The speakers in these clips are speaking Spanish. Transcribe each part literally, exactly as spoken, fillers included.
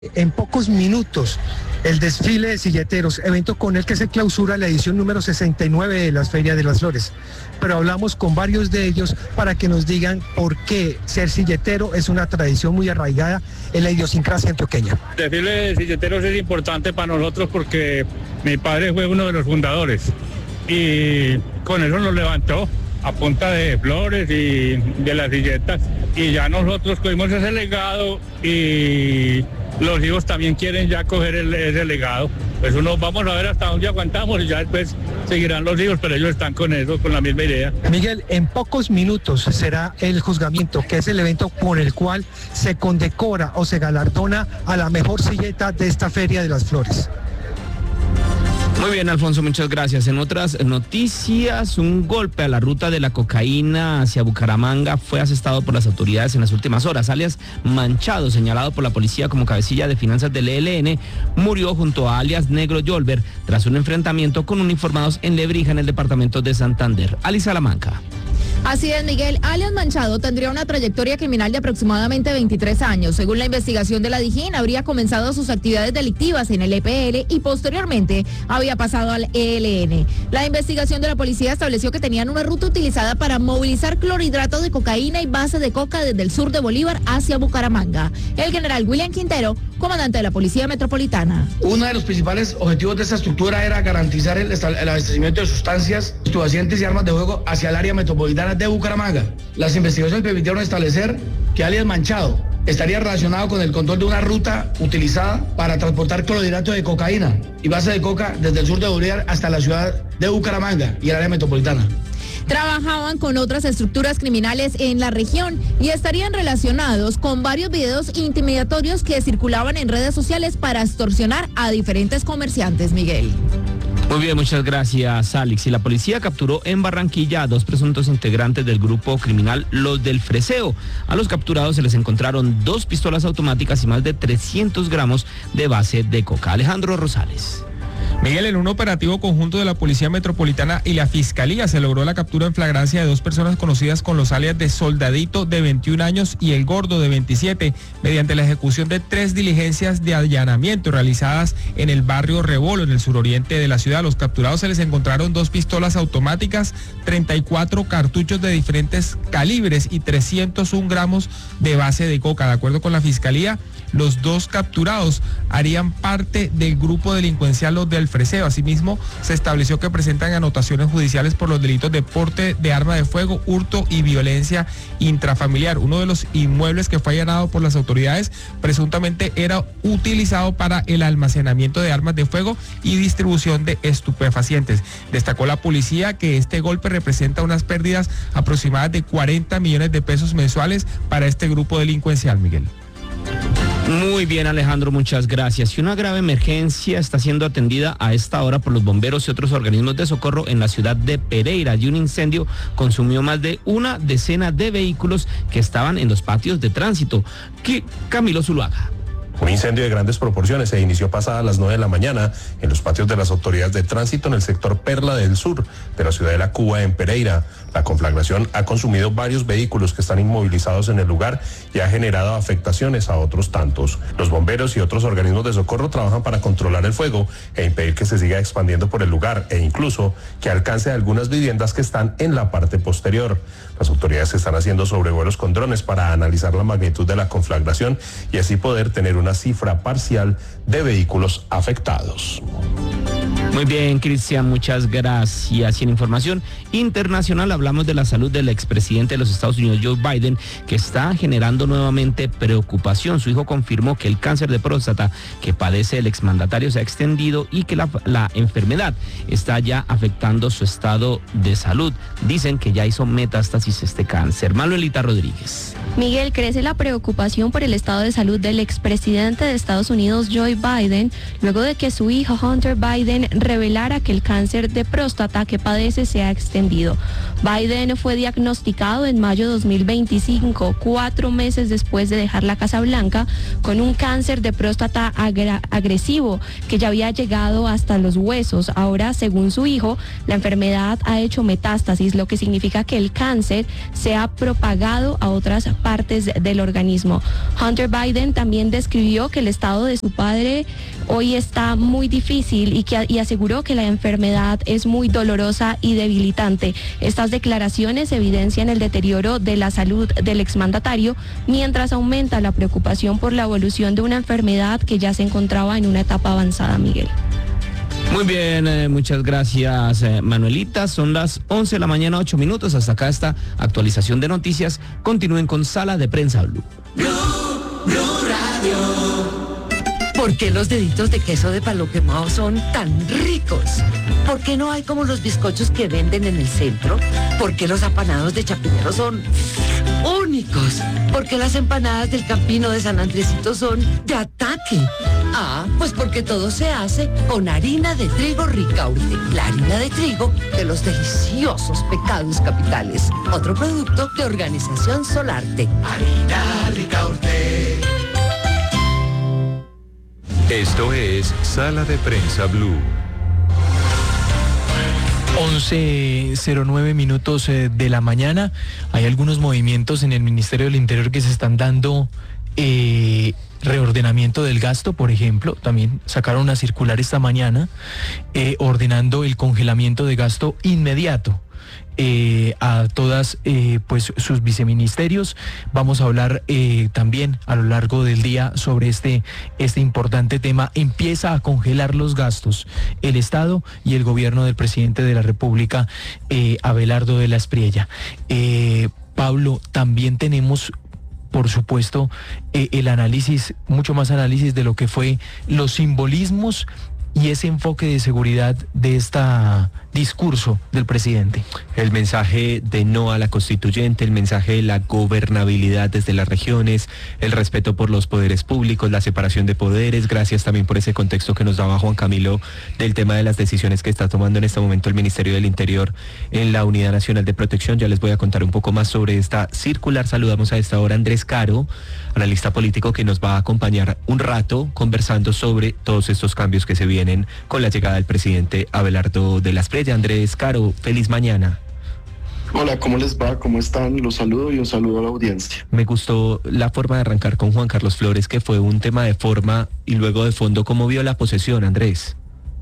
En pocos minutos, el desfile de silleteros, evento con el que se clausura la edición número sesenta y nueve de las Ferias de las Flores. Pero hablamos con varios de ellos para que nos digan por qué ser silletero es una tradición muy arraigada en la idiosincrasia antioqueña. El desfile de silleteros es importante para nosotros porque mi padre fue uno de los fundadores y con eso nos levantó a punta de flores y de las silletas, y ya nosotros cogimos ese legado y los hijos también quieren ya coger el, ese legado. Pues uno vamos a ver hasta dónde aguantamos y ya después seguirán los hijos, pero ellos están con eso, con la misma idea. Miguel, en pocos minutos será el juzgamiento, que es el evento por el cual se condecora o se galardona a la mejor silleta de esta Feria de las Flores. Muy bien, Alfonso, muchas gracias. En otras noticias, un golpe a la ruta de la cocaína hacia Bucaramanga fue asestado por las autoridades en las últimas horas. Alias Manchado, señalado por la policía como cabecilla de finanzas del E L N, murió junto a alias Negro Yolver tras un enfrentamiento con uniformados en Lebrija, en el departamento de Santander. Ali Salamanca. Así es, Miguel. Alias Manchado tendría una trayectoria criminal de aproximadamente veintitrés años. Según la investigación de la DIJÍN, habría comenzado sus actividades delictivas en el E P L y posteriormente había pasado al E L N. La investigación de la policía estableció que tenían una ruta utilizada para movilizar clorhidrato de cocaína y base de coca desde el sur de Bolívar hacia Bucaramanga. El general William Quintero, comandante de la Policía Metropolitana. Uno de los principales objetivos de esta estructura era garantizar el, el abastecimiento de sustancias, estupefacientes y armas de fuego hacia el área metropolitana de Bucaramanga. Las investigaciones permitieron establecer que alias Manchado estaría relacionado con el control de una ruta utilizada para transportar clorhidrato de cocaína y base de coca desde el sur de Bolívar hasta la ciudad de Bucaramanga y el área metropolitana. Trabajaban con otras estructuras criminales en la región y estarían relacionados con varios videos intimidatorios que circulaban en redes sociales para extorsionar a diferentes comerciantes, Miguel. Muy bien, muchas gracias, Alex. Y la policía capturó en Barranquilla a dos presuntos integrantes del grupo criminal Los del Freseo. A los capturados se les encontraron dos pistolas automáticas y más de trescientos gramos de base de coca. Alejandro Rosales. Miguel, en un operativo conjunto de la Policía Metropolitana y la Fiscalía se logró la captura en flagrancia de dos personas conocidas con los alias de Soldadito, de veintiún años, y El Gordo, de veintisiete, mediante la ejecución de tres diligencias de allanamiento realizadas en el barrio Rebolo, en el suroriente de la ciudad. A los capturados se les encontraron dos pistolas automáticas, treinta y cuatro cartuchos de diferentes calibres y trescientos un gramos de base de coca. De acuerdo con la Fiscalía, los dos capturados harían parte del grupo delincuencial Los del Freseo. Asimismo, se estableció que presentan anotaciones judiciales por los delitos de porte de arma de fuego, hurto y violencia intrafamiliar. Uno de los inmuebles que fue allanado por las autoridades presuntamente era utilizado para el almacenamiento de armas de fuego y distribución de estupefacientes. Destacó la policía que este golpe representa unas pérdidas aproximadas de cuarenta millones de pesos mensuales para este grupo delincuencial, Miguel. Muy bien, Alejandro, muchas gracias. Y una grave emergencia está siendo atendida a esta hora por los bomberos y otros organismos de socorro en la ciudad de Pereira. Y un incendio consumió más de una decena de vehículos que estaban en los patios de tránsito. ¿Qué? Camilo Zuluaga. Un incendio de grandes proporciones se inició pasadas las nueve de la mañana en los patios de las autoridades de tránsito en el sector Perla del Sur de la ciudad de La Cuba, en Pereira. La conflagración ha consumido varios vehículos que están inmovilizados en el lugar y ha generado afectaciones a otros tantos. Los bomberos y otros organismos de socorro trabajan para controlar el fuego e impedir que se siga expandiendo por el lugar e incluso que alcance algunas viviendas que están en la parte posterior. Las autoridades están haciendo sobrevuelos con drones para analizar la magnitud de la conflagración y así poder tener una cifra parcial de vehículos afectados. Muy bien, Cristian, muchas gracias. Y en información internacional hablamos de la salud del expresidente de los Estados Unidos, Joe Biden, que está generando nuevamente preocupación. Su hijo confirmó que el cáncer de próstata que padece el exmandatario se ha extendido y que la, la enfermedad está ya afectando su estado de salud. Dicen que ya hizo metástasis este cáncer. Manuelita Rodríguez. Miguel, crece la preocupación por el estado de salud del expresidente de Estados Unidos, Joe Biden, luego de que su hijo Hunter Biden revelara que el cáncer de próstata que padece se ha extendido. Biden fue diagnosticado en mayo de dos mil veinticinco, cuatro meses después de dejar la Casa Blanca, con un cáncer de próstata agra- agresivo que ya había llegado hasta los huesos. Ahora, según su hijo, la enfermedad ha hecho metástasis, lo que significa que el cáncer se ha propagado a otras partes del organismo. Hunter Biden también describió que el estado de su padre hoy está muy difícil y, que, y aseguró que la enfermedad es muy dolorosa y debilitante. Estas declaraciones evidencian el deterioro de la salud del exmandatario, mientras aumenta la preocupación por la evolución de una enfermedad que ya se encontraba en una etapa avanzada, Miguel. Muy bien, eh, muchas gracias, eh, Manuelita. Son las once de la mañana, ocho minutos. Hasta acá esta actualización de noticias. Continúen con Sala de Prensa Blue. Blue, Blue Radio. ¿Por qué los deditos de queso de palo quemado son tan ricos? ¿Por qué no hay como los bizcochos que venden en el centro? ¿Por qué los apanados de Chapinero son únicos? ¿Por qué las empanadas del Campino de San Andresito son de ataque? Ah, pues porque todo se hace con harina de trigo Ricaurte, la harina de trigo de los deliciosos pecados capitales. Otro producto de Organización Solarte. Harina Ricaurte. Esto es Sala de Prensa Blue. once cero nueve minutos de la mañana. Hay algunos movimientos en el Ministerio del Interior que se están dando. Eh, reordenamiento del gasto, por ejemplo. También sacaron una circular esta mañana eh, ordenando el congelamiento de gasto inmediato Eh, a todas eh, pues sus viceministerios. Vamos a hablar eh, también a lo largo del día sobre este, este importante tema. Empieza a congelar los gastos el Estado y el gobierno del presidente de la República, eh, Abelardo de la Espriella. Eh, Pablo, también tenemos, por supuesto, eh, el análisis, mucho más análisis de lo que fue los simbolismos y ese enfoque de seguridad de este discurso del presidente. El mensaje de no a la constituyente, el mensaje de la gobernabilidad desde las regiones, el respeto por los poderes públicos, la separación de poderes. Gracias también por ese contexto que nos daba Juan Camilo del tema de las decisiones que está tomando en este momento el Ministerio del Interior en la Unidad Nacional de Protección. Ya les voy a contar un poco más sobre esta circular. Saludamos a esta hora a Andrés Caro, analista político, que nos va a acompañar un rato conversando sobre todos estos cambios que se vienen con la llegada del presidente Abelardo de la Espriella. Andrés Caro, feliz mañana. Hola, ¿cómo les va? ¿Cómo están? Los saludo y un saludo a la audiencia. Me gustó la forma de arrancar con Juan Carlos Flores, que fue un tema de forma y luego de fondo. ¿Cómo vio la posesión, Andrés?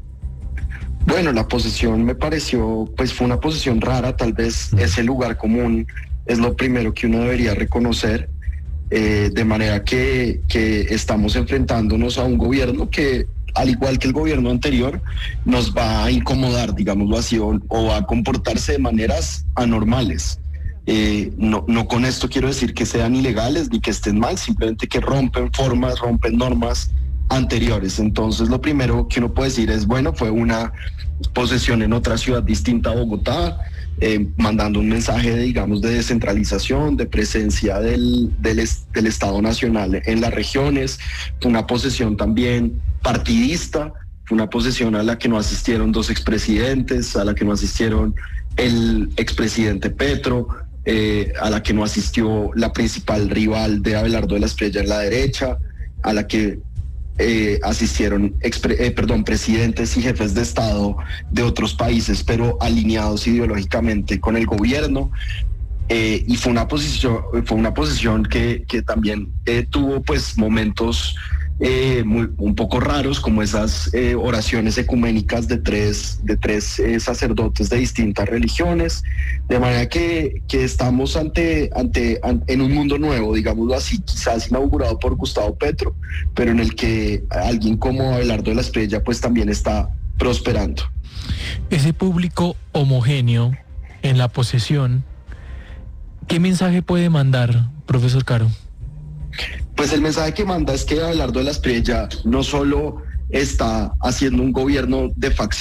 Bueno, la posesión me pareció, pues fue una posesión rara, tal vez mm. ese lugar común es lo primero que uno debería reconocer, eh, de manera que, que estamos enfrentándonos a un gobierno que, al igual que el gobierno anterior, nos va a incomodar, digámoslo así, o, o va a comportarse de maneras anormales. Eh, no, no con esto quiero decir que sean ilegales ni que estén mal, simplemente que rompen formas, rompen normas anteriores. Entonces lo primero que uno puede decir es, bueno, fue una posesión en otra ciudad distinta a Bogotá, eh, mandando un mensaje, digamos, de descentralización, de presencia del, del, del Estado Nacional en las regiones. Fue una posesión también partidista, fue una posesión a la que no asistieron dos expresidentes, a la que no asistieron el expresidente Petro, eh, a la que no asistió la principal rival de Abelardo de la Espriella en la derecha, a la que eh, asistieron expre, eh, perdón, presidentes y jefes de Estado de otros países, pero alineados ideológicamente con el gobierno. Eh, y fue una posición, fue una posición que, que también eh, tuvo pues momentos Eh, muy, un poco raros, como esas eh, oraciones ecuménicas de tres, de tres eh, sacerdotes de distintas religiones, de manera que, que estamos ante, ante, ante en un mundo nuevo, digámoslo así, quizás inaugurado por Gustavo Petro, pero en el que alguien como Abelardo de la Espriella pues también está prosperando. Ese público homogéneo en la posesión, ¿qué mensaje puede mandar, profesor Caro? Pues el mensaje que manda es que Abelardo de la Espriella no solo está haciendo un gobierno de facción,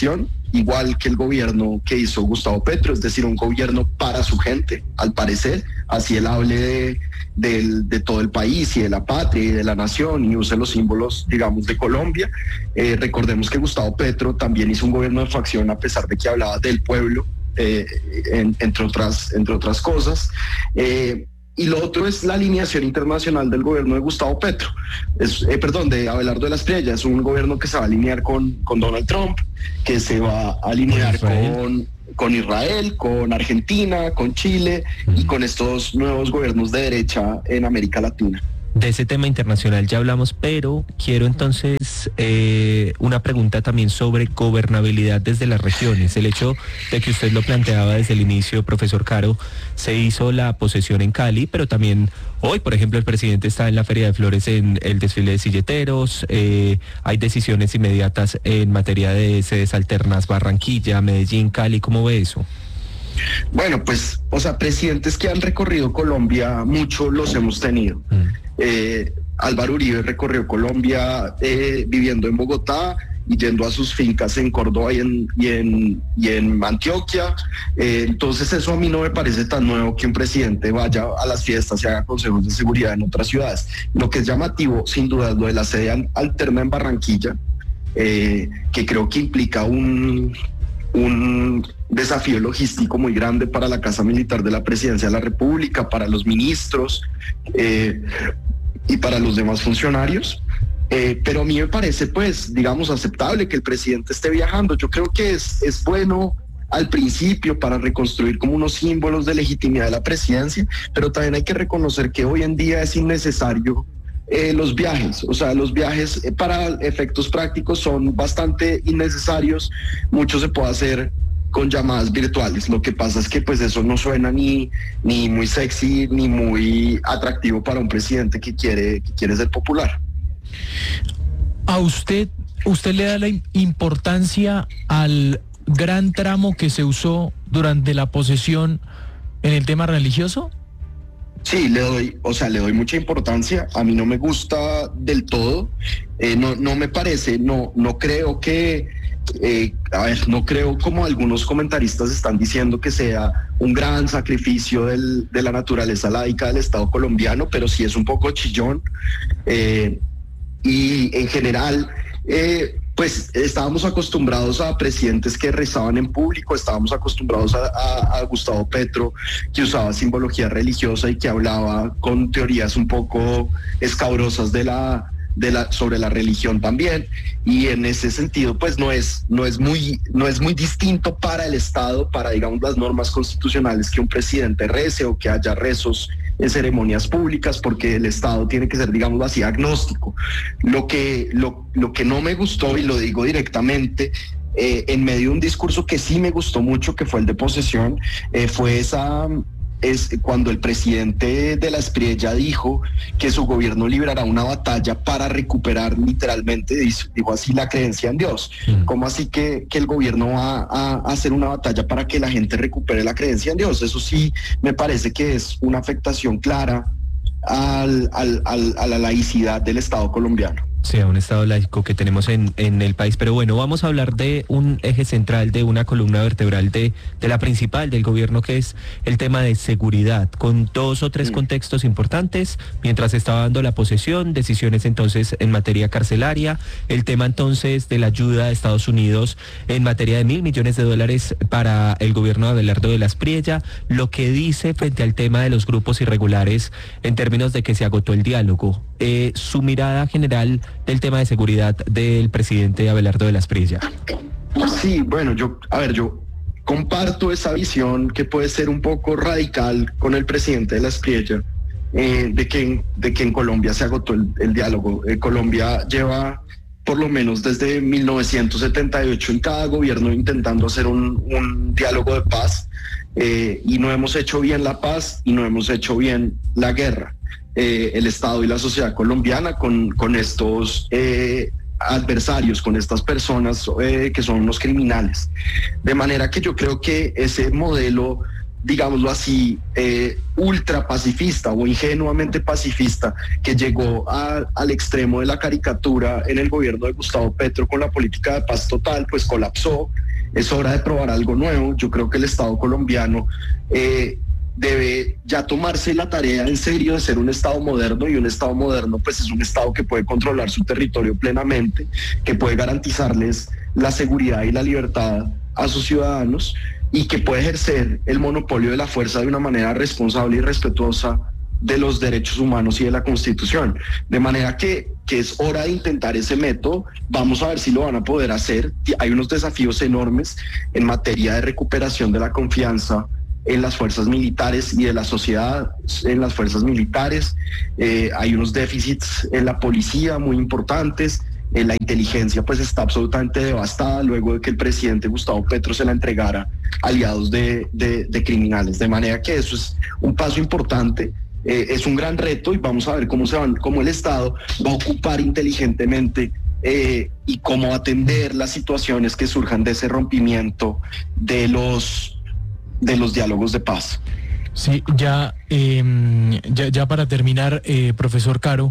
igual que el gobierno que hizo Gustavo Petro, es decir, un gobierno para su gente, al parecer, así él hable de, de, de todo el país y de la patria y de la nación y use los símbolos, digamos, de Colombia. Eh, recordemos que Gustavo Petro también hizo un gobierno de facción a pesar de que hablaba del pueblo, eh, en, entre, otras, entre otras cosas. Eh, Y lo otro es la alineación internacional del gobierno de Gustavo Petro, es, eh, perdón, de Abelardo de la Espriella. Es un gobierno que se va a alinear con, con Donald Trump, que se va a alinear con, con Israel, con Argentina, con Chile y con estos nuevos gobiernos de derecha en América Latina. De ese tema internacional ya hablamos, pero quiero entonces eh, una pregunta también sobre gobernabilidad desde las regiones. El hecho de que usted lo planteaba desde el inicio, profesor Caro, se hizo la posesión en Cali, pero también hoy, por ejemplo, el presidente está en la Feria de Flores en el desfile de silleteros, eh, hay decisiones inmediatas en materia de sedes alternas, Barranquilla, Medellín, Cali. ¿Cómo ve eso? Bueno, pues, o sea, presidentes que han recorrido Colombia, mucho los hemos tenido. Mm. Eh, Álvaro Uribe recorrió Colombia eh, viviendo en Bogotá y yendo a sus fincas en Córdoba y en, y en, y en Antioquia. Eh, entonces eso a mí no me parece tan nuevo que un presidente vaya a las fiestas y haga consejos de seguridad en otras ciudades. Lo que es llamativo, sin duda, es lo de la sede alterna en Barranquilla, eh, que creo que implica un... un desafío logístico muy grande para la Casa Militar de la Presidencia de la República, para los ministros eh, y para los demás funcionarios. Eh, pero a mí me parece, pues, digamos, aceptable que el presidente esté viajando. Yo creo que es, es bueno al principio para reconstruir como unos símbolos de legitimidad de la presidencia, pero también hay que reconocer que hoy en día es innecesario Eh, los viajes, o sea, los viajes eh, para efectos prácticos son bastante innecesarios. Mucho se puede hacer con llamadas virtuales. Lo que pasa es que pues eso no suena ni, ni muy sexy ni muy atractivo para un presidente que quiere, que quiere ser popular. ¿A usted, usted le da la importancia al gran tramo que se usó durante la posesión en el tema religioso? Sí, le doy, o sea, le doy mucha importancia. A mí no me gusta del todo, eh, no, no me parece, no, no creo que, eh, a ver, no creo como algunos comentaristas están diciendo que sea un gran sacrificio del, de la naturaleza laica del Estado colombiano, pero sí es un poco chillón. Eh, y en general, eh, pues estábamos acostumbrados a presidentes que rezaban en público, estábamos acostumbrados a, a, a Gustavo Petro, que usaba simbología religiosa y que hablaba con teorías un poco escabrosas de la, de la, sobre la religión también. Y en ese sentido, pues no es, no es muy, no es muy distinto para el Estado, para, digamos, las normas constitucionales, que un presidente rece o que haya rezos en ceremonias públicas, porque el Estado tiene que ser, digamos así, agnóstico. Lo que, lo, lo que no me gustó, y lo digo directamente, eh, en medio de un discurso que sí me gustó mucho, que fue el de posesión, eh, fue esa... es cuando el presidente de la Espriella dijo que su gobierno librará una batalla para recuperar, literalmente dijo así, la creencia en Dios. Mm. ¿Cómo así que, que el gobierno va a, a hacer una batalla para que la gente recupere la creencia en Dios? Eso sí me parece que es una afectación clara al, al, al, a la laicidad del Estado colombiano. Sí, a un Estado laico que tenemos en, en el país. Pero bueno, vamos a hablar de un eje central, de una columna vertebral de, de la principal del gobierno, que es el tema de seguridad, con dos o tres mm. contextos importantes. Mientras estaba dando la posesión, decisiones entonces en materia carcelaria, el tema entonces de la ayuda de Estados Unidos en materia de mil millones de dólares para el gobierno de Abelardo de la Espriella, lo que dice frente al tema de los grupos irregulares en términos de que se agotó el diálogo. Eh, su mirada general del tema de seguridad del presidente Abelardo de la Espriella. Sí, bueno, yo, a ver, yo comparto esa visión que puede ser un poco radical con el presidente de la Espriella, eh, de, que, de que en Colombia se agotó el, el diálogo. Eh, Colombia lleva por lo menos desde mil novecientos setenta y ocho en cada gobierno intentando hacer un, un diálogo de paz, eh, y no hemos hecho bien la paz y no hemos hecho bien la guerra. Eh, el Estado y la sociedad colombiana con, con estos eh, adversarios, con estas personas eh, que son unos criminales. De manera que yo creo que ese modelo, digámoslo así, eh, ultra pacifista o ingenuamente pacifista, que llegó a, al extremo de la caricatura en el gobierno de Gustavo Petro con la política de paz total, pues colapsó. es hora de probar algo nuevo. Yo creo que el Estado colombiano eh, debe ya tomarse la tarea en serio de ser un Estado moderno, y un Estado moderno pues es un Estado que puede controlar su territorio plenamente, que puede garantizarles la seguridad y la libertad a sus ciudadanos, y que puede ejercer el monopolio de la fuerza de una manera responsable y respetuosa de los derechos humanos y de la Constitución. De manera que, que es hora de intentar ese método. Vamos a ver si lo van a poder hacer. Hay unos desafíos enormes en materia de recuperación de la confianza en las fuerzas militares y de la sociedad en las fuerzas militares. Eh, hay unos déficits en la policía muy importantes. Eh, la inteligencia pues está absolutamente devastada luego de que el presidente Gustavo Petro se la entregara a aliados de, de, de criminales. De manera que eso es un paso importante. Eh, es un gran reto, y vamos a ver cómo, se van, cómo el Estado va a ocupar inteligentemente eh, y cómo atender las situaciones que surjan de ese rompimiento de los de los diálogos de paz. Sí, ya, eh, ya, ya para terminar, eh, profesor Caro,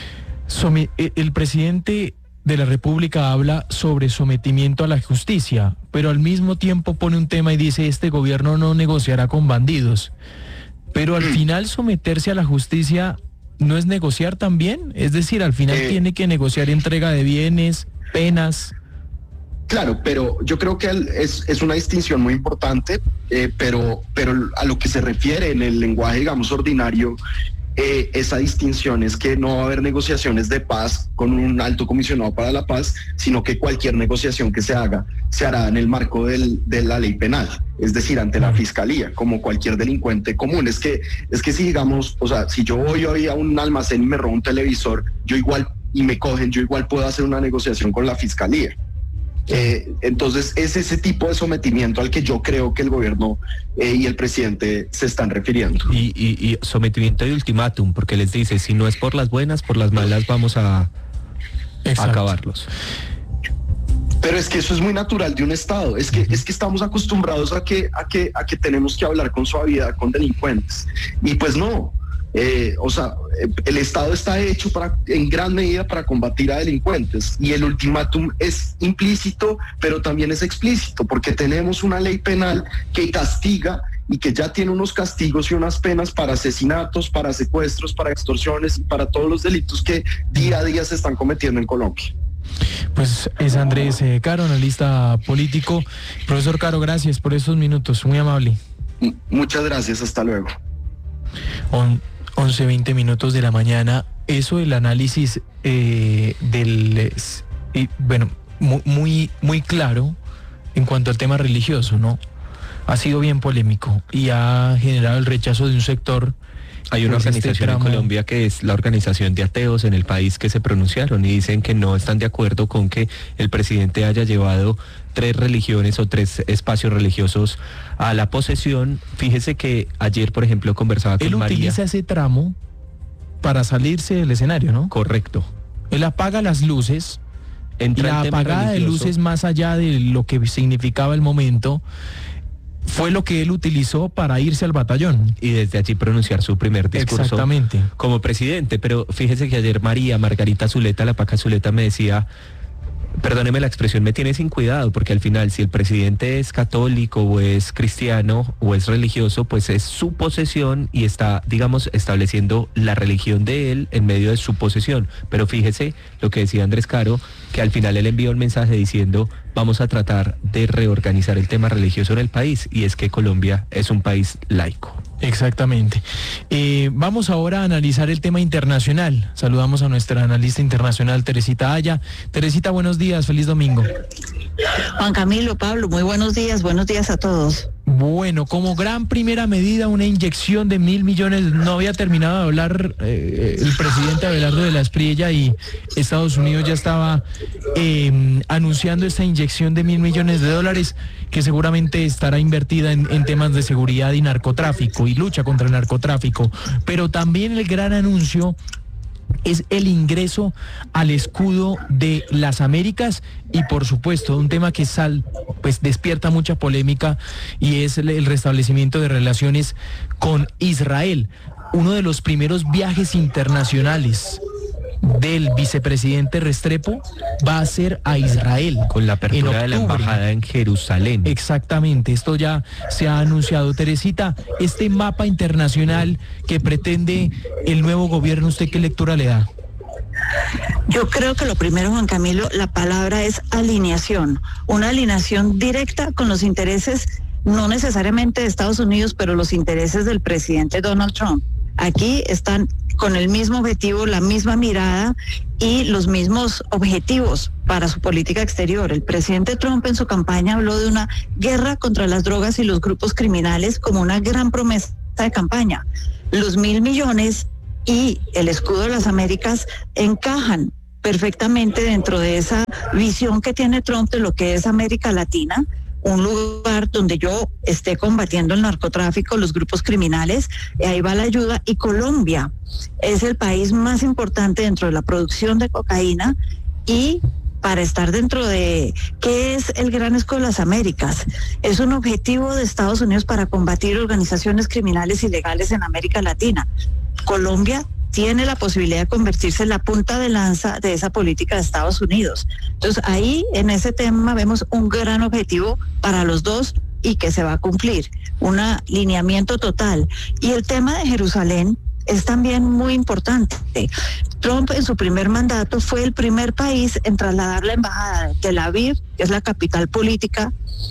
some, el presidente de la República habla sobre sometimiento a la justicia, pero al mismo tiempo pone un tema y dice: este gobierno no negociará con bandidos. Pero al final someterse a la justicia no es negociar también, es decir, al final eh, tiene que negociar entrega de bienes, penas. Claro, pero yo creo que es, es una distinción muy importante, eh, pero, pero a lo que se refiere en el lenguaje, digamos, ordinario, eh, esa distinción es que no va a haber negociaciones de paz con un alto comisionado para la paz, sino que cualquier negociación que se haga se hará en el marco del, de la ley penal, es decir, ante la fiscalía, como cualquier delincuente común. Es que, es que si digamos, o sea, si yo voy hoy a un almacén y me robo un televisor, yo igual, y me cogen, yo igual puedo hacer una negociación con la fiscalía. Eh, entonces es ese tipo de sometimiento al que yo creo que el gobierno eh, y el presidente se están refiriendo. Y, y, y sometimiento de ultimátum, porque les dice: si no es por las buenas, por las malas vamos a, a acabarlos. Pero es que eso es muy natural de un Estado. Es que, uh-huh. es que estamos acostumbrados a que, a, que, a que tenemos que hablar con suavidad con delincuentes, y pues no. Eh, o sea, el Estado está hecho para, en gran medida, para combatir a delincuentes, y el ultimátum es implícito, pero también es explícito, porque tenemos una ley penal que castiga y que ya tiene unos castigos y unas penas para asesinatos, para secuestros, para extorsiones y para todos los delitos que día a día se están cometiendo en Colombia. Pues es Andrés eh, Caro, analista político. Profesor Caro, gracias por esos minutos, muy amable. M- muchas gracias, hasta luego. On once veinte minutos de la mañana. Eso, el análisis eh, del eh, bueno, muy, muy muy claro en cuanto al tema religioso, ¿no? Ha sido bien polémico y ha generado el rechazo de un sector. Hay una organización en Colombia que es la Organización de Ateos en el país que se pronunciaron y dicen que no están de acuerdo con que el presidente haya llevado tres religiones o tres espacios religiosos a la posesión. Fíjese que ayer, por ejemplo, conversaba con Él María. Él utiliza ese tramo para salirse del escenario, ¿no? Correcto. Él apaga las luces. Entra la apagada de luces, más allá de lo que significaba el momento, fue lo que él utilizó para irse al batallón. Y desde allí pronunciar su primer discurso. Exactamente. Como presidente. Pero fíjese que ayer María Margarita Zuleta, la Paca Zuleta, me decía: perdóneme la expresión, me tiene sin cuidado, porque al final, si el presidente es católico o es cristiano o es religioso, pues es su posesión y está, digamos, estableciendo la religión de él en medio de su posesión. Pero fíjese lo que decía Andrés Caro, que al final él envió un mensaje diciendo: vamos a tratar de reorganizar el tema religioso en el país, y es que Colombia es un país laico. Exactamente. Eh, vamos ahora a analizar el tema internacional. Saludamos a nuestra analista internacional, Teresita Aya. Teresita, buenos días, feliz domingo. Juan Camilo, Pablo, muy buenos días, buenos días a todos. Bueno, como gran primera medida, una inyección de mil millones, no había terminado de hablar eh, el presidente Abelardo de la Espriella y Estados Unidos ya estaba eh, anunciando esta inyección de mil millones de dólares que seguramente estará invertida en, en temas de seguridad y narcotráfico y lucha contra el narcotráfico, pero también el gran anuncio es el ingreso al escudo de las Américas y, por supuesto, un tema que sal, pues despierta mucha polémica, y es el, el restablecimiento de relaciones con Israel. Uno de los primeros viajes internacionales del vicepresidente Restrepo va a ser a Israel. Con la apertura de la embajada en Jerusalén. Exactamente, esto ya se ha anunciado. Teresita, este mapa internacional que pretende el nuevo gobierno, ¿usted qué lectura le da? Yo creo que lo primero, Juan Camilo, la palabra es alineación, una alineación directa con los intereses, no necesariamente de Estados Unidos, pero los intereses del presidente Donald Trump. Aquí están con el mismo objetivo, la misma mirada y los mismos objetivos para su política exterior. El presidente Trump en su campaña habló de una guerra contra las drogas y los grupos criminales como una gran promesa de campaña. Los mil millones y el escudo de las Américas encajan perfectamente dentro de esa visión que tiene Trump de lo que es América Latina, un lugar donde yo esté combatiendo el narcotráfico, los grupos criminales, y ahí va la ayuda. Y Colombia es el país más importante dentro de la producción de cocaína, y para estar dentro de ¿qué es el Gran Escudo de las Américas? Es un objetivo de Estados Unidos para combatir organizaciones criminales ilegales en América Latina. Colombia tiene la posibilidad de convertirse en la punta de lanza de esa política de Estados Unidos. Entonces ahí en ese tema vemos un gran objetivo para los dos y que se va a cumplir, un alineamiento total. Y el tema de Jerusalén es también muy importante. Trump en su primer mandato fue el primer país en trasladar la embajada de Tel Aviv, que es la capital política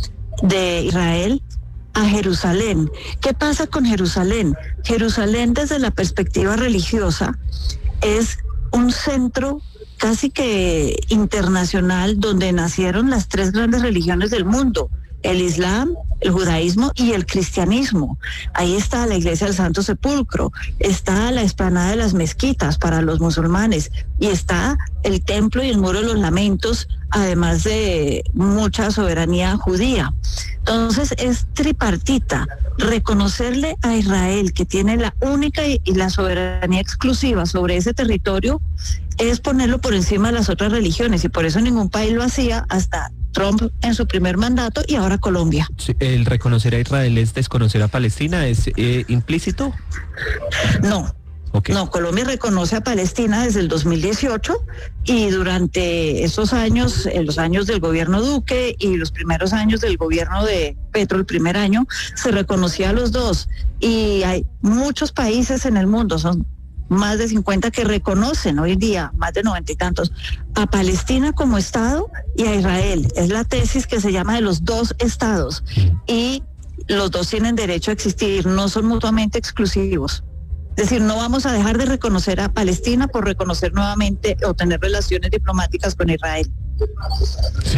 de Israel, a Jerusalén. ¿Qué pasa con Jerusalén? Jerusalén, desde la perspectiva religiosa, es un centro casi que internacional donde nacieron las tres grandes religiones del mundo: el Islam, el judaísmo y el cristianismo. Ahí está la iglesia del Santo Sepulcro, está la explanada de las mezquitas para los musulmanes, y está el templo y el muro de los lamentos, además de mucha soberanía judía. Entonces es tripartita. Reconocerle a Israel que tiene la única y la soberanía exclusiva sobre ese territorio es ponerlo por encima de las otras religiones, y por eso ningún país lo hacía hasta Trump en su primer mandato, y ahora Colombia. Sí, ¿el reconocer a Israel es desconocer a Palestina? ¿Es eh, implícito? No. Okay. No, Colombia reconoce a Palestina desde el dos mil dieciocho, y durante esos años, en los años del gobierno Duque y los primeros años del gobierno de Petro, el primer año, se reconocía a los dos. Y hay muchos países en el mundo, son más de cincuenta, que reconocen hoy día, más de noventa y tantos, a Palestina como Estado y a Israel. Es la tesis que se llama de los dos estados, y los dos tienen derecho a existir, no son mutuamente exclusivos. Es decir, no vamos a dejar de reconocer a Palestina por reconocer nuevamente o tener relaciones diplomáticas con Israel. Sí.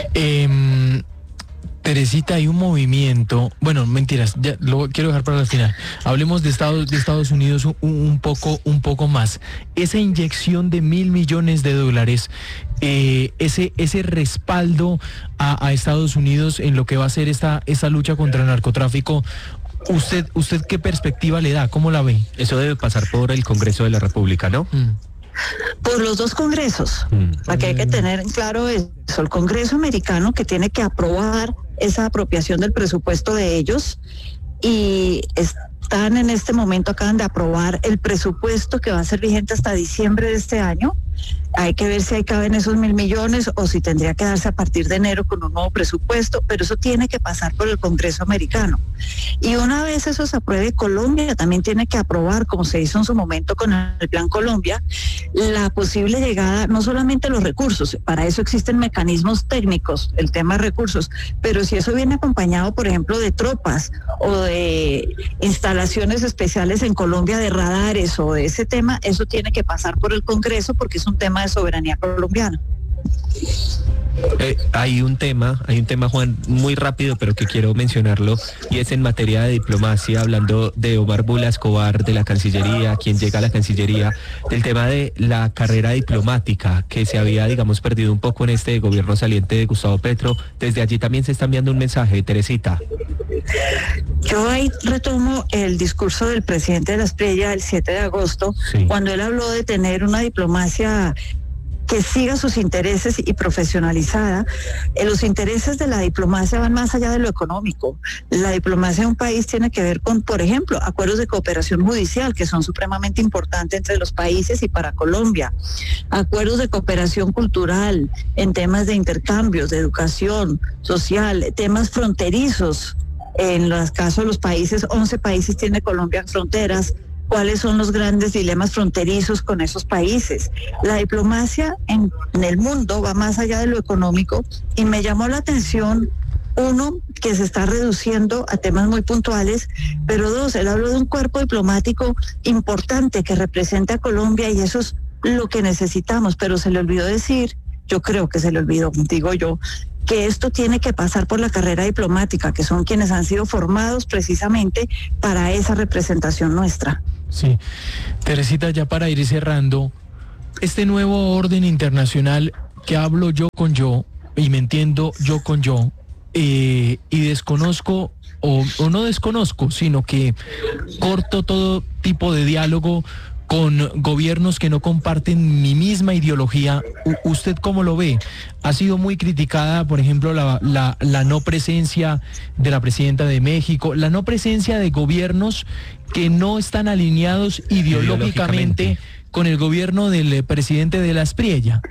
Eh, Teresita, hay un movimiento, bueno, mentiras, ya lo quiero dejar para el final. Hablemos de Estados, de Estados Unidos un, un poco, un poco más. Esa inyección de mil millones de dólares, eh, ese, ese respaldo a, a Estados Unidos en lo que va a ser esta, esta lucha contra el narcotráfico. ¿Usted, usted qué perspectiva le da? ¿Cómo la ve? Eso debe pasar por el Congreso de la República, ¿no? Mm. Por los dos congresos. Mm. Aquí hay que tener claro eso. El Congreso americano, que tiene que aprobar esa apropiación del presupuesto de ellos, y están en este momento, acaban de aprobar el presupuesto que va a ser vigente hasta diciembre de este año. Hay que ver si ahí caben esos mil millones o si tendría que darse a partir de enero con un nuevo presupuesto, pero eso tiene que pasar por el Congreso americano. Y una vez eso se apruebe, Colombia también tiene que aprobar, como se hizo en su momento con el Plan Colombia, la posible llegada, no solamente los recursos, para eso existen mecanismos técnicos, el tema de recursos, pero si eso viene acompañado, por ejemplo, de tropas o de instalaciones especiales en Colombia, de radares o de ese tema, eso tiene que pasar por el Congreso, porque es un tema de soberanía colombiana. Eh, hay un tema, hay un tema, Juan, muy rápido, pero que quiero mencionarlo, y es en materia de diplomacia, hablando de Omar Bula Escobar, de la Cancillería, quien llega a la Cancillería, del tema de la carrera diplomática, que se había, digamos, perdido un poco en este gobierno saliente de Gustavo Petro. Desde allí también se está enviando un mensaje, Teresita. Yo ahí retomo el discurso del presidente de la Espriella el siete de agosto, sí, cuando él habló de tener una diplomacia que siga sus intereses y profesionalizada. Eh, los intereses de la diplomacia van más allá de lo económico. La diplomacia de un país tiene que ver con, por ejemplo, acuerdos de cooperación judicial, que son supremamente importantes entre los países y para Colombia. Acuerdos de cooperación cultural, en temas de intercambios, de educación social, temas fronterizos. En los casos de los países, once países tiene Colombia fronteras. ¿Cuáles son los grandes dilemas fronterizos con esos países? La diplomacia en, en el mundo va más allá de lo económico y me llamó la atención, uno, que se está reduciendo a temas muy puntuales, pero dos, él habló de un cuerpo diplomático importante que representa a Colombia y eso es lo que necesitamos, pero se le olvidó decir, yo creo que se le olvidó, digo yo, que esto tiene que pasar por la carrera diplomática, que son quienes han sido formados precisamente para esa representación nuestra. Sí. Teresita, ya para ir cerrando, este nuevo orden internacional que hablo yo con yo y me entiendo yo con yo, eh, y desconozco, o, o no desconozco, sino que corto todo tipo de diálogo con gobiernos que no comparten mi misma ideología. U- ¿Usted cómo lo ve? Ha sido muy criticada, por ejemplo, la, la, la no presencia de la presidenta de México, la no presencia de gobiernos que no están alineados ideológicamente, ideológicamente. con el gobierno del eh, presidente de la Espriella.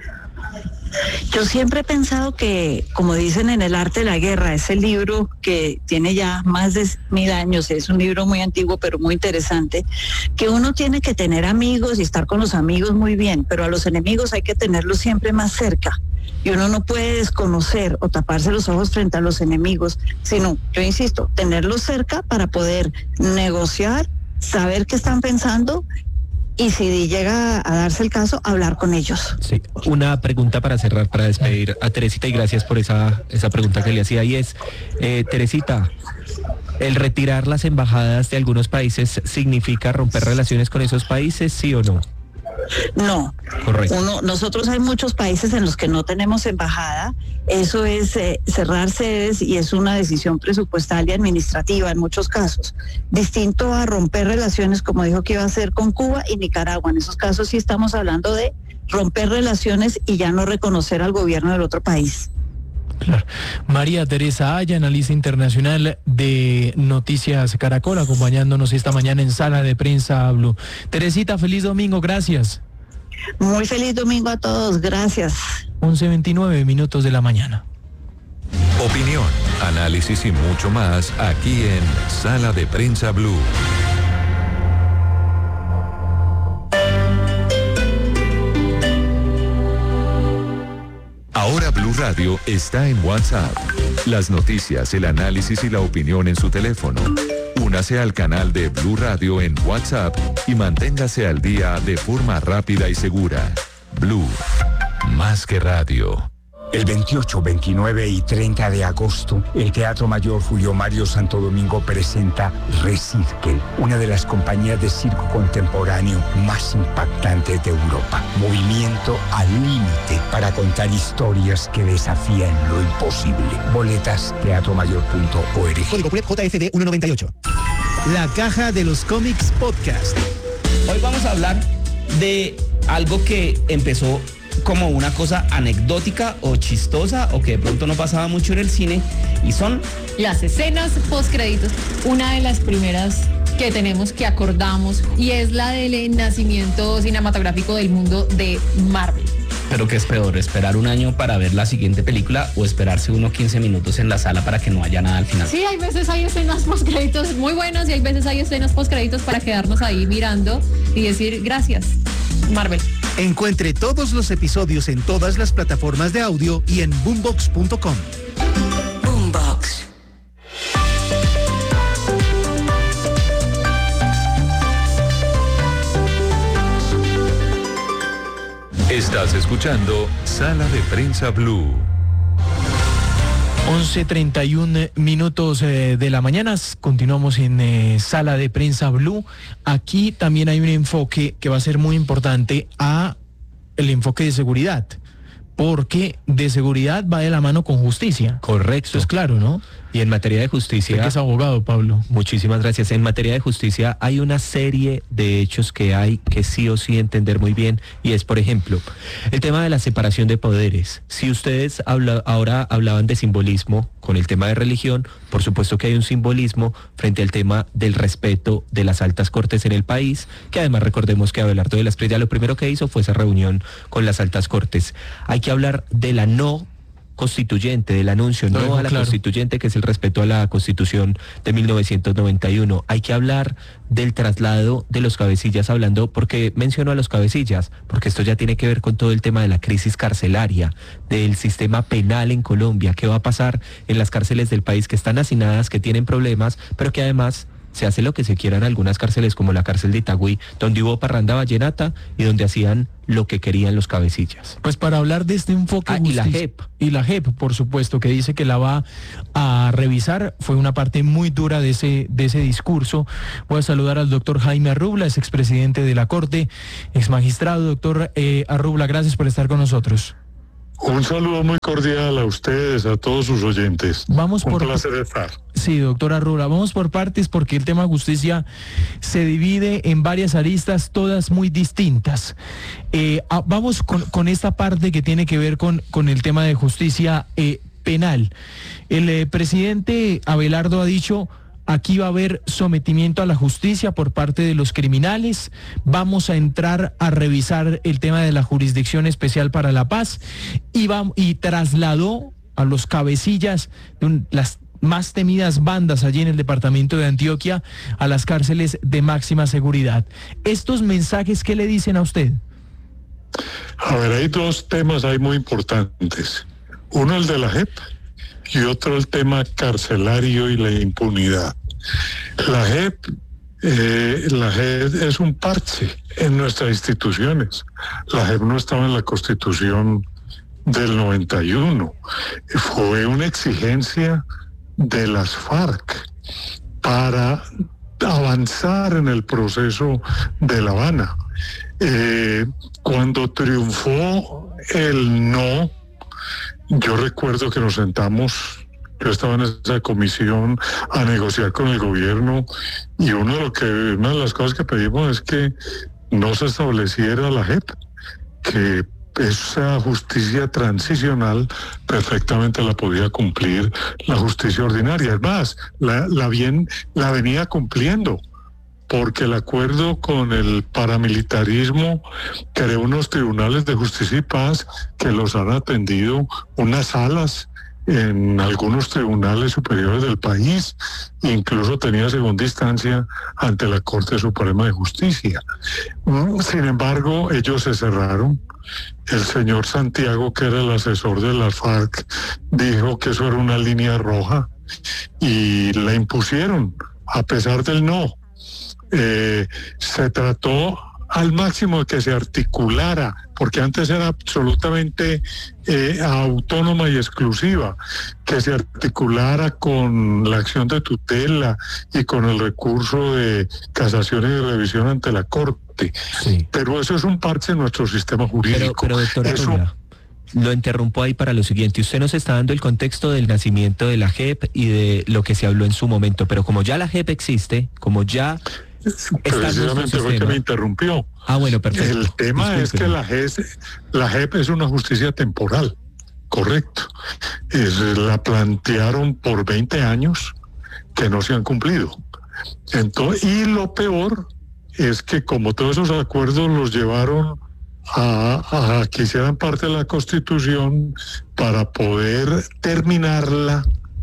Yo siempre he pensado que, como dicen en El arte de la guerra, ese libro que tiene ya más de mil años, es un libro muy antiguo pero muy interesante, que uno tiene que tener amigos y estar con los amigos muy bien, pero a los enemigos hay que tenerlos siempre más cerca. Y uno no puede desconocer o taparse los ojos frente a los enemigos, sino, yo insisto, tenerlos cerca para poder negociar, saber qué están pensando y si llega a darse el caso, hablar con ellos. Sí, una pregunta para cerrar, para despedir a Teresita, y gracias por esa, esa pregunta que le hacía, y es, eh, Teresita, ¿el retirar las embajadas de algunos países significa romper relaciones con esos países, sí o no? No. Correcto. Uno, nosotros hay muchos países en los que no tenemos embajada. Eso es eh, cerrar sedes y es una decisión presupuestal y administrativa en muchos casos. Distinto a romper relaciones, como dijo que iba a hacer con Cuba y Nicaragua. En esos casos sí estamos hablando de romper relaciones y ya no reconocer al gobierno del otro país. Claro. María Teresa Aya, analista internacional de Noticias Caracol, acompañándonos esta mañana en Sala de Prensa Blue. Teresita, feliz domingo, gracias. Muy feliz domingo a todos, gracias. once veintinueve minutos de la mañana. Opinión, análisis y mucho más aquí en Sala de Prensa Blue. Ahora Blue Radio está en WhatsApp. Las noticias, el análisis y la opinión en su teléfono. Únase al canal de Blue Radio en WhatsApp y manténgase al día de forma rápida y segura. Blue, más que radio. El veintiocho, veintinueve y treinta de agosto, el Teatro Mayor Julio Mario Santo Domingo presenta Recirkel, una de las compañías de circo contemporáneo más impactantes de Europa. Movimiento al límite para contar historias que desafían lo imposible. Boletas, teatro mayor punto org. Código P U J F D ciento noventa y ocho. La caja de los cómics podcast. Hoy vamos a hablar de algo que empezó como una cosa anecdótica o chistosa o que de pronto no pasaba mucho en el cine, y son las escenas postcréditos. Una de las primeras que tenemos, que acordamos, y es la del nacimiento cinematográfico del mundo de Marvel. Pero ¿qué es peor? ¿Esperar un año para ver la siguiente película o esperarse uno quince minutos en la sala para que no haya nada al final? Sí, hay veces hay escenas postcréditos muy buenas y hay veces hay escenas postcréditos para quedarnos ahí mirando y decir gracias, Marvel. Encuentre todos los episodios en todas las plataformas de audio y en boombox punto com. Boombox. Estás escuchando Sala de Prensa Blue. once treinta y uno minutos eh, de la mañana, continuamos en eh, Sala de Prensa Blue. Aquí también hay un enfoque que va a ser muy importante a el enfoque de seguridad, porque de seguridad va de la mano con justicia. Correcto. Eso es claro, ¿no? Y en materia de justicia... Usted que es abogado, Pablo. Muchísimas gracias. En materia de justicia hay una serie de hechos que hay que sí o sí entender muy bien, y es, por ejemplo, el tema de la separación de poderes. Si ustedes habla, ahora hablaban de simbolismo con el tema de religión, por supuesto que hay un simbolismo frente al tema del respeto de las altas cortes en el país, que además recordemos que Abelardo de la Espriella lo primero que hizo fue esa reunión con las altas cortes. Hay que hablar de la no constituyente, del anuncio no, no a la claro. constituyente, que es el respeto a la Constitución de mil novecientos noventa y uno. Hay que hablar del traslado de los cabecillas, hablando, porque menciono a los cabecillas, porque esto ya tiene que ver con todo el tema de la crisis carcelaria, del sistema penal en Colombia. ¿Qué va a pasar en las cárceles del país que están hacinadas, que tienen problemas, pero que además se hace lo que se quiera en algunas cárceles, como la cárcel de Itagüí, donde hubo parranda vallenata y donde hacían lo que querían los cabecillas? Pues para hablar de este enfoque... Ah, y la J E P. Y la J E P, por supuesto, que dice que la va a revisar. Fue una parte muy dura de ese, de ese discurso. Voy a saludar al doctor Jaime Arrubla, es expresidente de la Corte, exmagistrado. Doctor eh, Arrubla, gracias por estar con nosotros. Un saludo muy cordial a ustedes, a todos sus oyentes. Vamos Un por... placer estar. Sí, doctora Arrubla, vamos por partes porque el tema justicia se divide en varias aristas, todas muy distintas. Eh, a, vamos con, con esta parte que tiene que ver con, con el tema de justicia eh, penal. El eh, presidente Abelardo ha dicho... Aquí va a haber sometimiento a la justicia por parte de los criminales. Vamos a entrar a revisar el tema de la Jurisdicción Especial para la Paz y, va, y trasladó a los cabecillas de un, las más temidas bandas allí en el departamento de Antioquia a las cárceles de máxima seguridad. ¿Estos mensajes qué le dicen a usted? A ver, hay dos temas ahí muy importantes. Uno el de la J E P y otro el tema carcelario y la impunidad. La J E P, eh, la J E P es un parche en nuestras instituciones. La J E P no estaba en la Constitución del noventa y uno. Fue una exigencia de las FARC para avanzar en el proceso de La Habana. Eh, cuando triunfó el no, yo recuerdo que nos sentamos, yo estaba en esa comisión a negociar con el gobierno, y uno de, lo que, una de las cosas que pedimos es que no se estableciera la J E P, que esa justicia transicional perfectamente la podía cumplir la justicia ordinaria. Es más, la, la, bien, la venía cumpliendo, porque el acuerdo con el paramilitarismo creó unos tribunales de justicia y paz que los han atendido, unas salas en algunos tribunales superiores del país, incluso tenía segunda instancia ante la Corte Suprema de Justicia. Sin embargo, ellos se cerraron. El señor Santiago, que era el asesor de las FARC, dijo que eso era una línea roja y la impusieron a pesar del no. Eh, se trató al máximo de que se articulara, porque antes era absolutamente eh, autónoma y exclusiva, que se articulara con la acción de tutela y con el recurso de casación y de revisión ante la Corte. Sí. Pero eso es un parche en nuestro sistema jurídico. Pero, pero doctora eso... Arrubla, lo interrumpo ahí para lo siguiente. Usted nos está dando el contexto del nacimiento de la J E P y de lo que se habló en su momento, pero como ya la J E P existe, como ya... Precisamente fue que me interrumpió. Ah, bueno, perfecto. El tema Disculpe. es que la J E P, la J E P es una justicia temporal, correcto. Es, la plantearon por veinte años que no se han cumplido. Entonces, y lo peor es que como todos esos acuerdos los llevaron a, a que hicieran parte de la Constitución para poder terminarla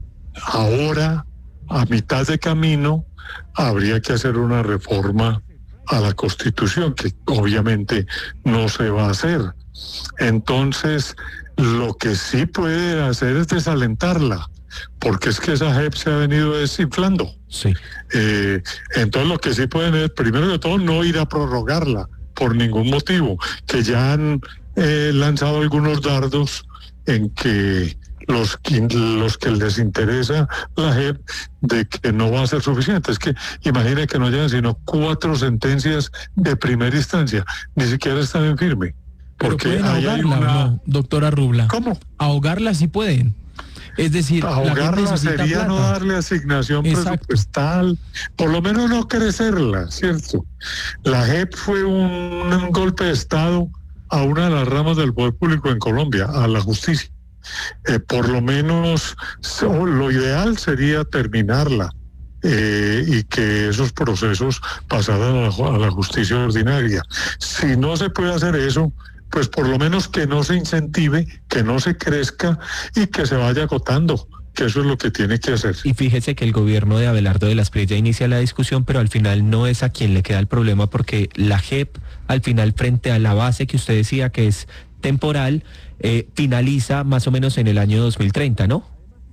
ahora a mitad de camino, habría que hacer una reforma a la Constitución, que obviamente no se va a hacer. Entonces, lo que sí puede hacer es desalentarla, porque es que esa J E P se ha venido desinflando. Sí. Eh, entonces, lo que sí pueden es, primero de todo, no ir a prorrogarla por ningún motivo, que ya han eh, lanzado algunos dardos en que los que, los que les interesa la J E P de que no va a ser suficiente. Es que imagine que no llegan sino cuatro sentencias de primera instancia, ni siquiera están en firme. Porque pueden ahí hay ahogarla, una... ¿o no, doctora Rubla? ¿Cómo? Ahogarla sí pueden. Es decir, ahogarla sería plata. no darle asignación Exacto. presupuestal, por lo menos no crecerla, ¿cierto? La J E P fue un, un golpe de Estado a una de las ramas del poder público en Colombia, a la justicia. Eh, por lo menos so, lo ideal sería terminarla eh, y que esos procesos pasaran a la, a la justicia ordinaria. Si no se puede hacer eso, pues por lo menos que no se incentive, que no se crezca y que se vaya acotando, que eso es lo que tiene que hacer. Y fíjese que el gobierno de Abelardo de la Espriella inicia la discusión, pero al final no es a quien le queda el problema, porque la J E P, al final, frente a la base que usted decía que es temporal, eh, finaliza más o menos en el año dos mil treinta, ¿no?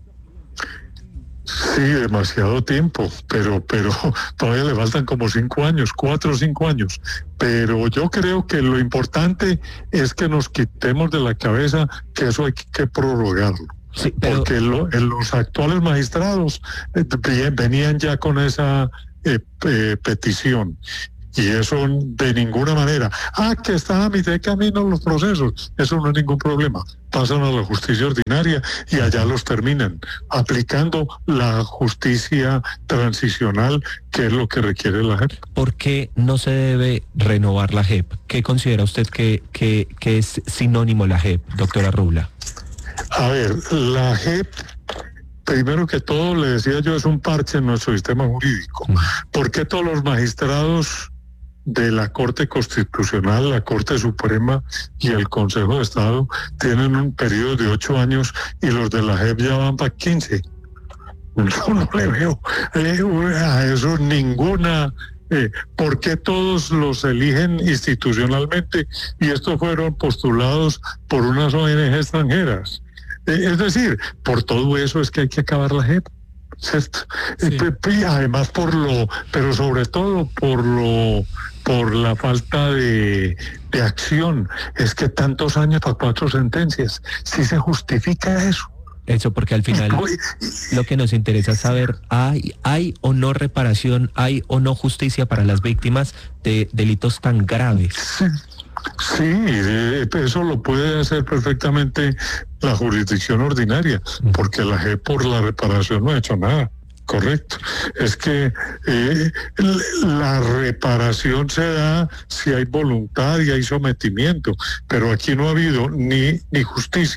Sí, demasiado tiempo, pero pero todavía le faltan como cinco años, cuatro o cinco años. Pero yo creo que lo importante es que nos quitemos de la cabeza que eso hay que prorrogarlo. Sí, pero... Porque lo, en los actuales magistrados eh, venían ya con esa eh, eh, petición. Y eso de ninguna manera. Ah, que están a mitad de camino los procesos. Eso no es ningún problema. Pasan a la justicia ordinaria y allá los terminan, aplicando la justicia transicional, que es lo que requiere la J E P. ¿Por qué no se debe renovar la J E P? ¿Qué considera usted que, que, que es sinónimo la J E P, doctora Rubla? A ver, la J E P, primero que todo, le decía yo, es un parche en nuestro sistema jurídico. ¿Por qué todos los magistrados de la Corte Constitucional, la Corte Suprema y el Consejo de Estado tienen un periodo de ocho años y los de la J E P ya van para quince? No, no le veo eh, a eso ninguna... Eh, ¿Por qué todos los eligen institucionalmente y estos fueron postulados por unas O N G extranjeras? Eh, es decir, por todo eso es que hay que acabar la J E P, ¿cierto? Sí. Y además por lo, pero sobre todo por lo, por la falta de, de acción. Es que tantos años para cuatro sentencias, ¿sí se justifica eso? Eso porque al final lo que nos interesa es saber, ¿hay, hay o no reparación, hay o no justicia para las víctimas de delitos tan graves? Sí, sí, eso lo puede hacer perfectamente la jurisdicción ordinaria, porque la J E P por la reparación no ha hecho nada. Correcto. Es que eh, la reparación se da si hay voluntad y hay sometimiento, pero aquí no ha habido ni, ni justicia,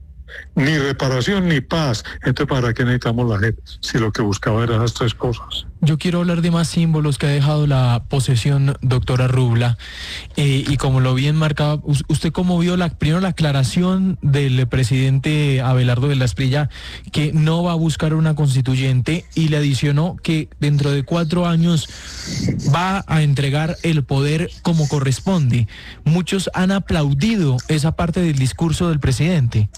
ni reparación, ni paz. Entonces, ¿para qué necesitamos la J E P? Si lo que buscaba era esas tres cosas. Yo quiero hablar de más símbolos que ha dejado la posesión, doctora Rubla, eh, y como lo bien marcaba, ¿usted cómo vio la, primero la aclaración del presidente Abelardo de la Espriella que no va a buscar una constituyente, y le adicionó que dentro de cuatro años va a entregar el poder como corresponde? Muchos han aplaudido esa parte del discurso del presidente.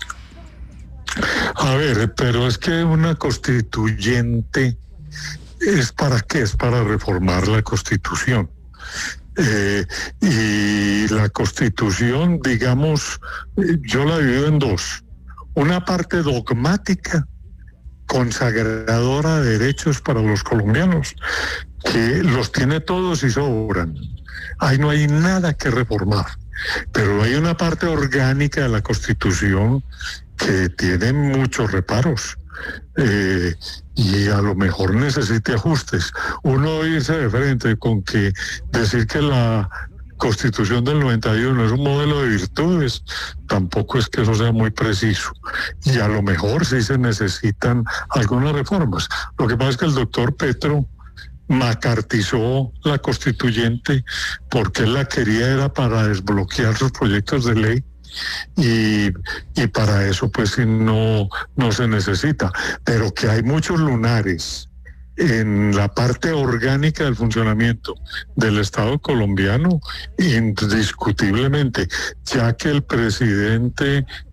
A ver, pero es que una constituyente... ¿Es para qué? Es para reformar la Constitución. Eh, y la Constitución, digamos, yo la divido en dos. Una parte dogmática, consagradora de derechos para los colombianos, que los tiene todos y sobran. Ahí no hay nada que reformar. Pero hay una parte orgánica de la Constitución que tiene muchos reparos. Eh, y a lo mejor necesite ajustes. Uno irse de frente con que decir que la Constitución del noventa y uno es un modelo de virtudes, tampoco es que eso sea muy preciso. Y a lo mejor sí se necesitan algunas reformas. Lo que pasa es que el doctor Petro macartizó la constituyente porque él la quería era para desbloquear sus proyectos de ley. Y, y para eso pues no, no se necesita, pero que hay muchos lunares en la parte orgánica del funcionamiento del Estado colombiano, indiscutiblemente, ya que el presidente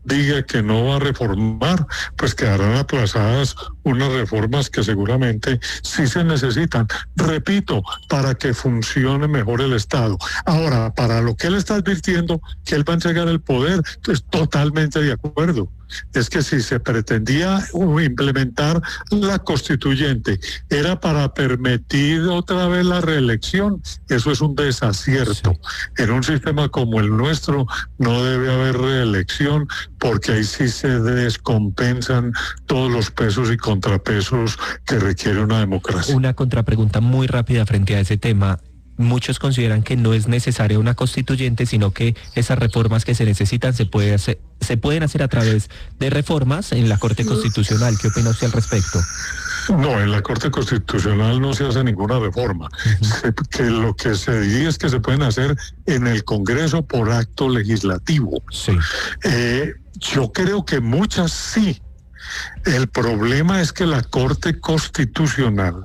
diga que no va a reformar, pues quedarán aplazadas unas reformas que seguramente sí se necesitan. Repito, para que funcione mejor el Estado. Ahora, para lo que él está advirtiendo, que él va a entregar el poder, pues totalmente de acuerdo. Es que si se pretendía implementar la constituyente, era para permitir otra vez la reelección. Eso es un desacierto. Sí. En un sistema como el nuestro no debe haber reelección, porque ahí sí se descompensan todos los pesos y contrapesos que requiere una democracia. Una contrapregunta muy rápida frente a ese tema. Muchos consideran que no es necesaria una constituyente, sino que esas reformas que se necesitan se puede hacer, se pueden hacer a través de reformas en la Corte Constitucional. ¿Qué opina usted al respecto? No, en la Corte Constitucional no se hace ninguna reforma. Uh-huh. se, que lo que se diría es que se pueden hacer en el Congreso por acto legislativo. Sí. Eh, yo creo que muchas sí. El problema es que la Corte Constitucional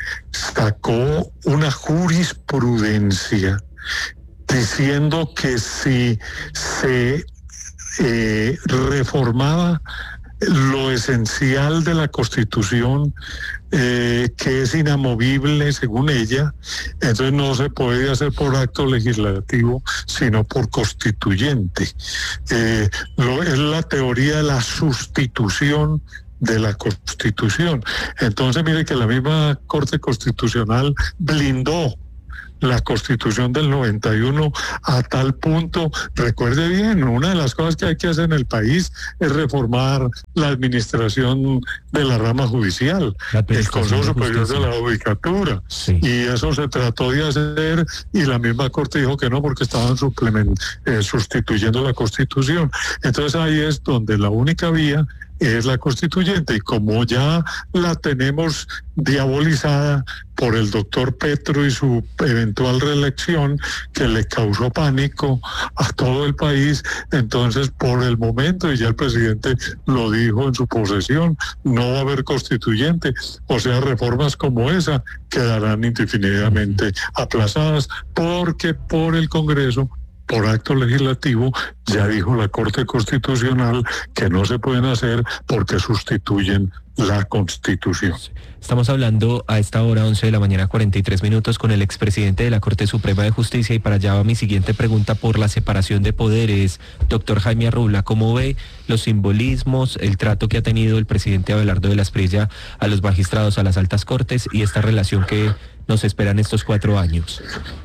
sacó una jurisprudencia diciendo que si se eh, reformaba lo esencial de la Constitución, eh, que es inamovible según ella, entonces no se puede hacer por acto legislativo, sino por constituyente. Eh, lo, es la teoría de la sustitución de la Constitución. Entonces, mire que la misma Corte Constitucional blindó la Constitución del noventa y uno a tal punto, recuerde bien, una de las cosas que hay que hacer en el país es reformar la administración de la rama judicial, el Consejo Superior de la Judicatura, sí. Y eso se trató de hacer y la misma Corte dijo que no porque estaban suplement, eh, sustituyendo la Constitución. Entonces ahí es donde la única vía es la constituyente, y como ya la tenemos diabolizada por el doctor Petro y su eventual reelección que le causó pánico a todo el país, entonces por el momento, y ya el presidente lo dijo en su posesión, no va a haber constituyente, o sea, reformas como esa quedarán indefinidamente aplazadas porque por el Congreso, por acto legislativo, ya dijo la Corte Constitucional que no se pueden hacer porque sustituyen la Constitución. Estamos hablando a esta hora, once de la mañana, cuarenta y tres minutos, con el expresidente de la Corte Suprema de Justicia, y para allá va mi siguiente pregunta por la separación de poderes. Doctor Jaime Arrula, ¿cómo ve los simbolismos, el trato que ha tenido el presidente Abelardo de la Espriella a los magistrados, a las altas cortes, y esta relación que nos espera en estos cuatro años?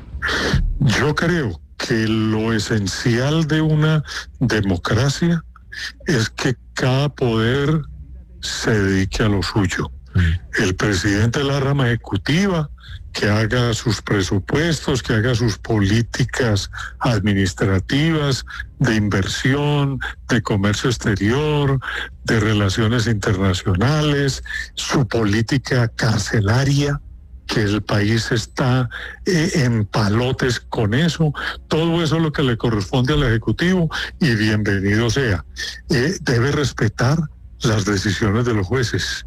Yo creo que lo esencial de una democracia es que cada poder se dedique a lo suyo. Mm. El presidente de la rama ejecutiva que haga sus presupuestos, que haga sus políticas administrativas, de inversión, de comercio exterior, de relaciones internacionales, su política carcelaria, que el país está eh, en palotes con eso. Todo eso es lo que le corresponde al Ejecutivo y bienvenido sea. Eh, debe respetar las decisiones de los jueces.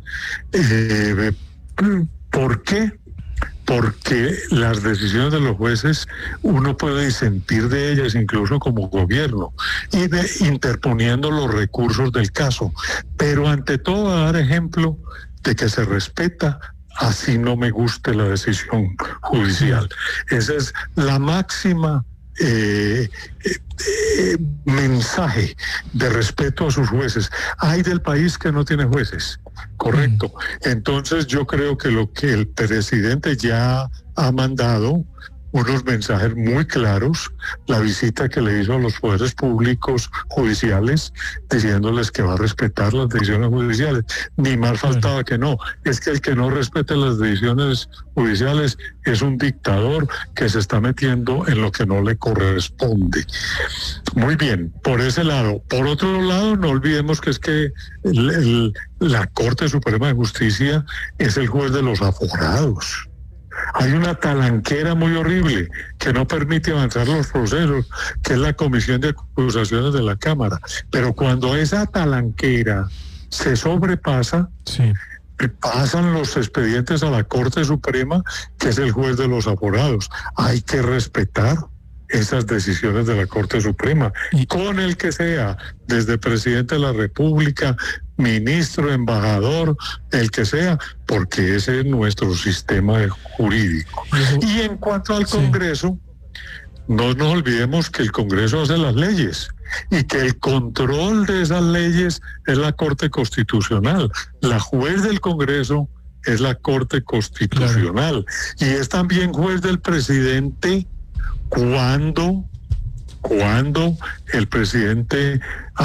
Eh, ¿Por qué? Porque las decisiones de los jueces uno puede disentir de ellas incluso como gobierno y de, interponiendo los recursos del caso. Pero ante todo dar ejemplo de que se respeta, así no me guste la decisión judicial. Esa es la máxima eh, eh, eh, mensaje de respeto a sus jueces. Hay del país que no tiene jueces, correcto. Entonces yo creo que lo que el presidente ya ha mandado unos mensajes muy claros, la visita que le hizo a los poderes públicos judiciales, diciéndoles que va a respetar las decisiones judiciales. Ni más faltaba que no. Es que el que no respete las decisiones judiciales es un dictador que se está metiendo en lo que no le corresponde. Muy bien, por ese lado. Por otro lado, no olvidemos que es que el, el, la Corte Suprema de Justicia es el juez de los aforados. Hay una talanquera muy horrible que no permite avanzar los procesos, que es la Comisión de Acusaciones de la Cámara. Pero cuando esa talanquera se sobrepasa, sí, pasan los expedientes a la Corte Suprema, que es el juez de los aforados. Hay que respetar esas decisiones de la Corte Suprema, con el que sea, desde presidente de la República, ministro, embajador, el que sea, porque ese es nuestro sistema jurídico. Y en cuanto al Congreso, no nos olvidemos que el Congreso hace las leyes y que el control de esas leyes es la Corte Constitucional. La juez del Congreso es la Corte Constitucional, claro. Y es también juez del presidente cuando, cuando el presidente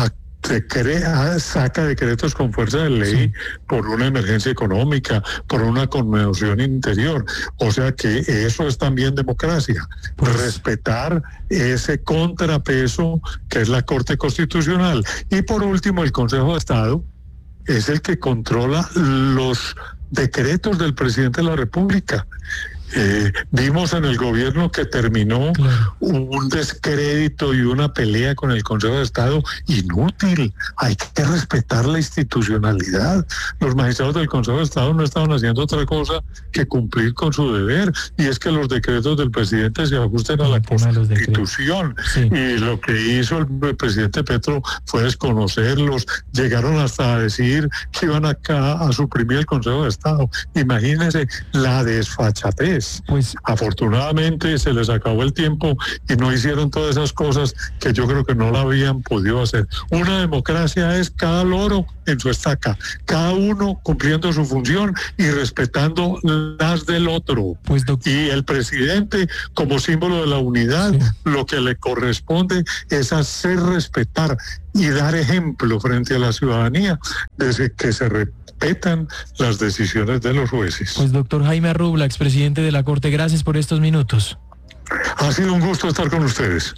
crea, saca decretos con fuerza de ley, sí, por una emergencia económica, por una conmoción interior. O sea que eso es también democracia, pues, respetar ese contrapeso que es la Corte Constitucional. Y por último, el Consejo de Estado es el que controla los decretos del presidente de la República. Eh, vimos en el gobierno que terminó, claro, un descrédito y una pelea con el Consejo de Estado inútil. Hay que respetar la institucionalidad. Los magistrados del Consejo de Estado no estaban haciendo otra cosa que cumplir con su deber, y es que los decretos del presidente se ajusten a la Constitución. Sí. Y lo que hizo el presidente Petro fue desconocerlos. Llegaron hasta a decir que iban acá a suprimir el Consejo de Estado. Imagínense la desfachatez. Pues afortunadamente se les acabó el tiempo y no hicieron todas esas cosas que yo creo que no la habían podido hacer. Una democracia es cada loro en su estaca, cada uno cumpliendo su función y respetando las del otro. Pues, y el presidente, como símbolo de la unidad, sí, lo que le corresponde es hacer respetar y dar ejemplo frente a la ciudadanía desde que se respetan las decisiones de los jueces. Pues doctor Jaime Arrubla, expresidente de la Corte, gracias por estos minutos. Ha sido un gusto estar con ustedes.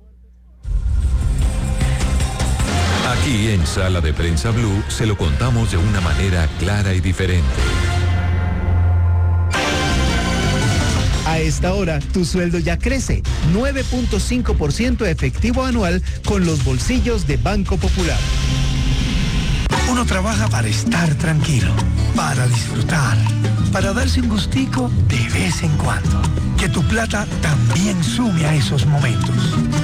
Aquí en Sala de Prensa Blue se lo contamos de una manera clara y diferente. A esta hora, tu sueldo ya crece, nueve punto cinco por ciento efectivo anual con los bolsillos de Banco Popular. Uno trabaja para estar tranquilo, para disfrutar, para darse un gustico de vez en cuando. Que tu plata también sume a esos momentos.